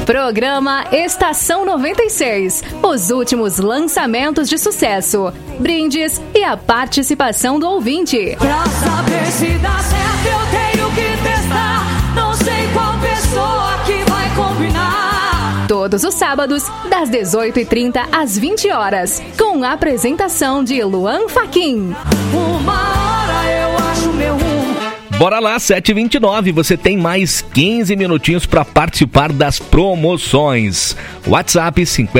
Programa Estação 96. Os últimos lançamentos de sucesso, brindes e a participação do ouvinte. Pra saber se dá certo eu tenho que testar. Não sei qual pessoa que vai combinar. Todos os sábados, das 18h30 às 20 horas, com a apresentação de Luan Fachin. Uma hora eu acho meu rumo. Bora lá, 7h29, você tem mais 15 minutinhos para participar das promoções. WhatsApp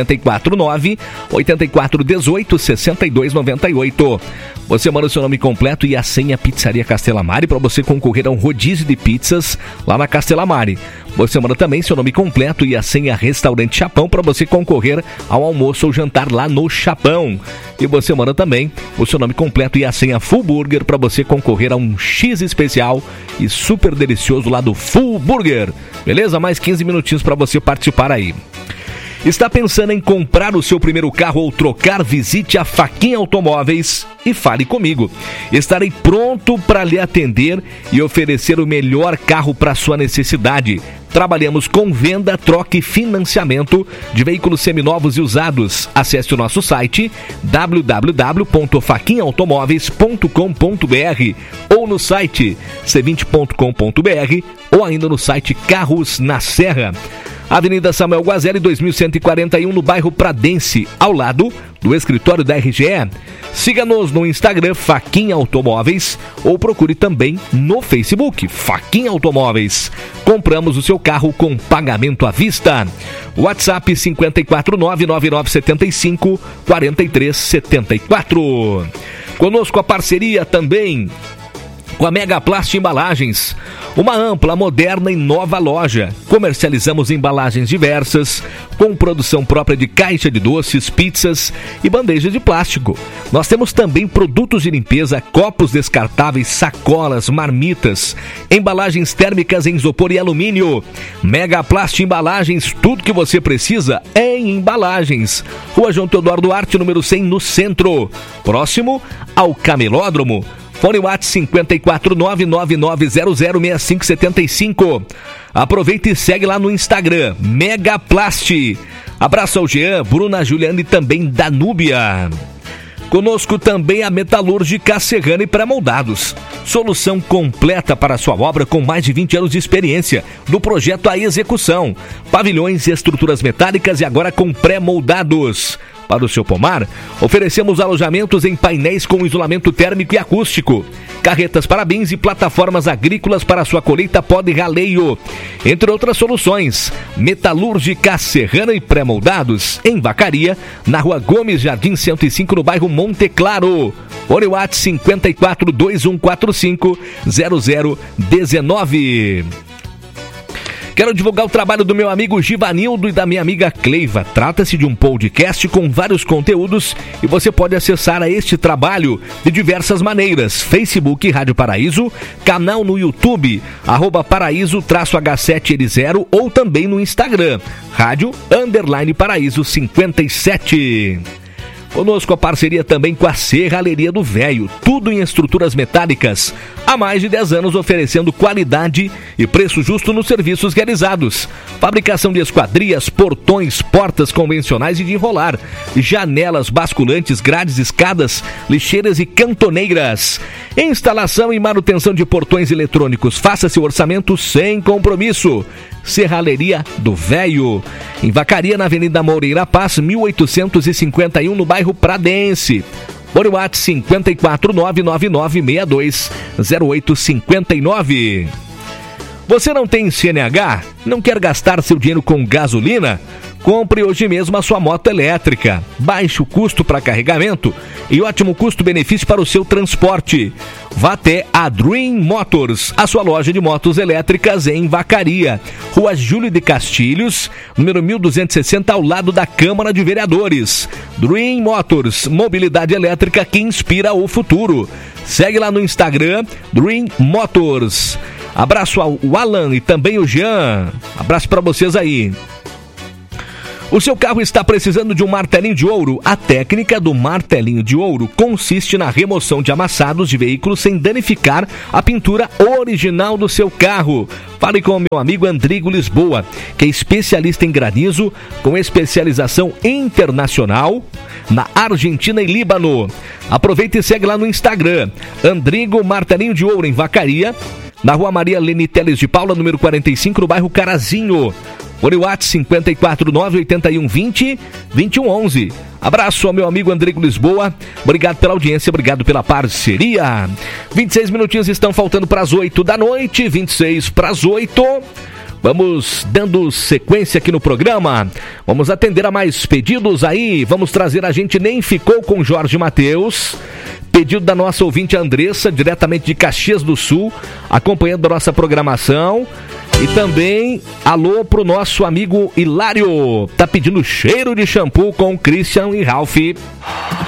549-8418-6298. Você manda o seu nome completo e a senha Pizzaria Castelamari para você concorrer a um rodízio de pizzas lá na Castelamari. Você manda também seu nome completo e a senha Restaurante Chapão para você concorrer ao almoço ou jantar lá no Chapão. E você manda também o seu nome completo e a senha Full Burger para você concorrer a um X especial e super delicioso lá do Full Burger. Beleza? Mais 15 minutinhos para você participar aí. Está pensando em comprar o seu primeiro carro ou trocar? Visite a Fachin Automóveis e fale comigo. Estarei pronto para lhe atender e oferecer o melhor carro para sua necessidade. Trabalhamos com venda, troca e financiamento de veículos seminovos e usados. Acesse o nosso site www.fachinautomóveis.com.br ou no site c20.com.br ou ainda no site Carros na Serra. Avenida Samuel Guazelli, 2141, no bairro Pradense, ao lado do escritório da RGE. Siga-nos no Instagram, Fachin Automóveis, ou procure também no Facebook, Fachin Automóveis. Compramos o seu carro com pagamento à vista. WhatsApp 549-9975-4374. Conosco a parceria também com a Megaplast Embalagens, uma ampla, moderna e nova loja. Comercializamos embalagens diversas, com produção própria de caixa de doces, pizzas e bandejas de plástico. Nós temos também produtos de limpeza, copos descartáveis, sacolas, marmitas, embalagens térmicas em isopor e alumínio. Megaplast Embalagens, tudo que você precisa em embalagens. Rua João Teodoro Duarte, número 100, no centro, próximo ao Camelódromo. Fone WhatsApp 54999006575. Aproveita e segue lá no Instagram, Megaplast. Abraço ao Jean, Bruna, Juliana e também Danúbia. Conosco também a Metalúrgica Serrana e Pré-Moldados. Solução completa para a sua obra com mais de 20 anos de experiência, do projeto à execução. Pavilhões e estruturas metálicas e agora com pré-moldados. Para o seu pomar, oferecemos alojamentos em painéis com isolamento térmico e acústico, carretas para bins e plataformas agrícolas para a sua colheita pó de raleio, entre outras soluções. Metalúrgica Serrana e Pré-Moldados, em Vacaria, na Rua Gomes, Jardim 105, no bairro Monte Claro. Fone WhatsApp 5421450019. Quero divulgar o trabalho do meu amigo Givanildo e da minha amiga Cleiva. Trata-se de um podcast com vários conteúdos e você pode acessar a este trabalho de diversas maneiras. Facebook Rádio Paraíso, canal no YouTube, @paraíso_H7L0 ou também no Instagram, Rádio_Paraíso 57. Conosco a parceria também com a Serralheria do Véio, tudo em estruturas metálicas. Há mais de 10 anos oferecendo qualidade e preço justo nos serviços realizados. Fabricação de esquadrias, portões, portas convencionais e de enrolar, janelas, basculantes, grades, escadas, lixeiras e cantoneiras. Instalação e manutenção de portões eletrônicos. Faça seu orçamento sem compromisso. Serralheria do Véio, em Vacaria, na Avenida Moreira Paz, 1851, no bairro Pradense. Por WhatsApp 54999620859. Você não tem CNH? Não quer gastar seu dinheiro com gasolina? Compre hoje mesmo a sua moto elétrica. Baixo custo para carregamento e ótimo custo-benefício para o seu transporte. Vá até a Dream Motors, a sua loja de motos elétricas em Vacaria. Rua Júlio de Castilhos, número 1260, ao lado da Câmara de Vereadores. Dream Motors, mobilidade elétrica que inspira o futuro. Segue lá no Instagram, Dream Motors. Abraço ao Alan e também o Jean. Abraço para vocês aí. O seu carro está precisando de um martelinho de ouro? A técnica do martelinho de ouro consiste na remoção de amassados de veículos sem danificar a pintura original do seu carro. Fale com o meu amigo Andrigo Lisboa, que é especialista em granizo, com especialização internacional na Argentina e Líbano. Aproveita e segue lá no Instagram, Andrigo Martelinho de Ouro, em Vacaria, na Rua Maria Leni Teles de Paula, número 45, no bairro Carazinho. Por WhatsApp 54981202111. Abraço ao meu amigo Andrigo Lisboa. Obrigado pela audiência, obrigado pela parceria. 26 minutinhos estão faltando para as 8 da noite, 26 para as 8. Vamos dando sequência aqui no programa. Vamos atender a mais pedidos aí. Vamos trazer A Gente Nem Ficou com Jorge Mateus. Pedido da nossa ouvinte Andressa, diretamente de Caxias do Sul, acompanhando a nossa programação. E também, alô pro nosso amigo Hilário. Tá pedindo Cheiro de Shampoo com Christian e Ralph.